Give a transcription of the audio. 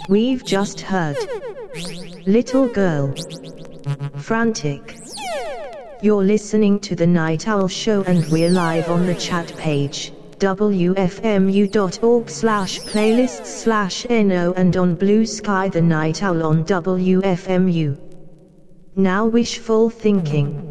We've just heard Little Girl, Frantic. You're listening to the Night Owl Show and we're live on the chat page, wfmu.org/playlists/no and on Blue Sky the Night Owl on WFMU. Now wishful thinking.